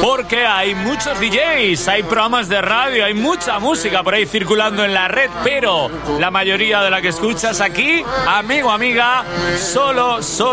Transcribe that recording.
porque hay muchos DJs, hay programas de radio, hay mucha música por ahí circulando en la red, pero la mayoría de la que escuchas aquí, amigo, amiga, solo